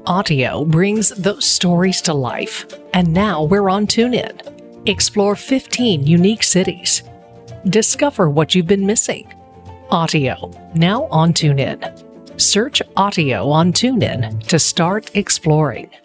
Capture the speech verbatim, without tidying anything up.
Audio brings those stories to life, and now we're on TuneIn. Explore fifteen unique cities. Discover what you've been missing. Audio, now on TuneIn. Search Audio on TuneIn to start exploring.